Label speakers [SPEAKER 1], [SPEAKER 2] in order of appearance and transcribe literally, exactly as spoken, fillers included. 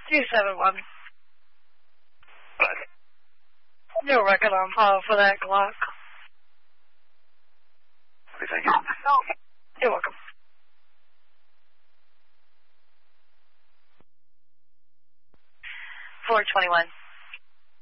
[SPEAKER 1] two seven one.
[SPEAKER 2] Right.
[SPEAKER 1] No record on file for that Glock.
[SPEAKER 2] Okay, thank you.
[SPEAKER 1] You're welcome.
[SPEAKER 3] four twenty-one.